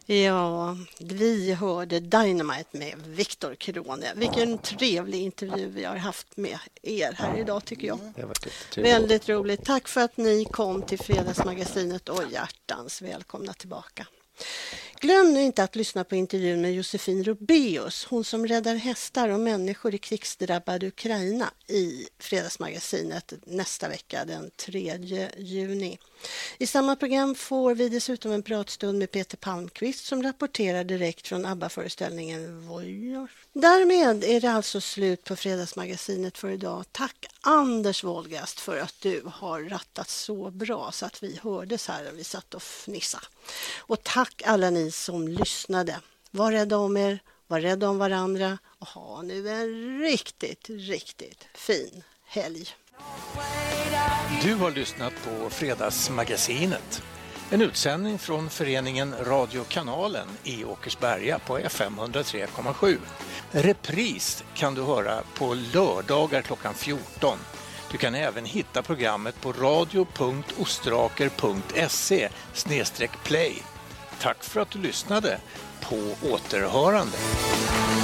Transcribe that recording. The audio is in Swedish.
Ja, vi hörde Dynamite med Viktor Krone. Vilken trevlig intervju vi har haft med er här idag tycker jag. Det var väldigt roligt. Tack för att ni kom till Fredagsmagasinet och hjärtans välkomna tillbaka. Glöm nu inte att lyssna på intervjun med Josefin Rubeus, hon som räddar hästar och människor i krigsdrabbade Ukraina i Fredagsmagasinet nästa vecka den 3 juni. I samma program får vi dessutom en pratstund med Peter Palmqvist som rapporterar direkt från ABBA-föreställningen Voyage. Därmed är det alltså slut på Fredagsmagasinet för idag. Tack Anders Wolgast för att du har rattat så bra så att vi hördes här och vi satt och fnissa. Och tack alla ni som lyssnade. Var rädda om er, var rädda om varandra och ha nu en riktigt fin helg. Du har lyssnat på Fredagsmagasinet. En utsändning från föreningen Radiokanalen i Åkersberga på FM 103,7. Repris kan du höra på lördagar klockan 14. Du kan även hitta programmet på radio.ostraker.se/play. Tack för att du lyssnade. På återhörande.